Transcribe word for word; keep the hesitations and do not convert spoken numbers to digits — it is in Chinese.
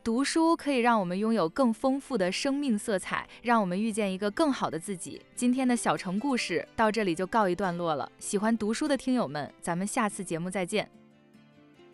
读书可以让我们拥有更丰富的生命色彩，让我们遇见一个更好的自己。今天的小城故事到这里就告一段落了，喜欢读书的听友们，咱们下次节目再见。